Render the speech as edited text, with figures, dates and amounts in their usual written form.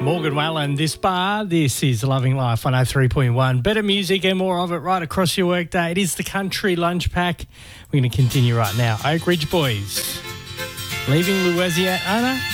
Morgan Wallen, this bar, this is Loving Life 103.1. Better music and more of it right across your workday. It is the Country Lunch Pack. We're going to continue right now. Oak Ridge Boys, Leaving Louisiana.